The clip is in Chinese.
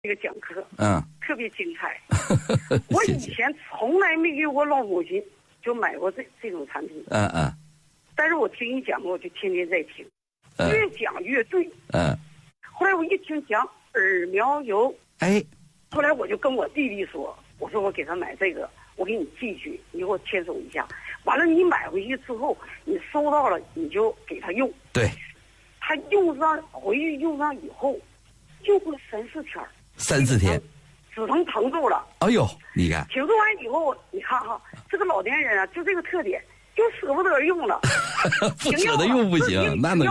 这个讲课， 嗯， 特别精彩。我以前从来没给我老母亲就买过这种产品。 嗯嗯。 但是我听你讲，我就天天在听，越讲越对。 嗯。 后来我一听讲耳苗油， 哎， 后来我就跟我弟弟说，我说我给他买这个，我给你寄去，你给我签收一下。完了，你买回去之后，你收到了，你就给他用。 对。 他用上回去用上以后，就过3-4天。 3-4天。 止疼疼住了。 哎呦，你看。 停住完以后，你看哈，这个老年人啊，就这个特点，就舍不得用了。 不舍得用不行，那能。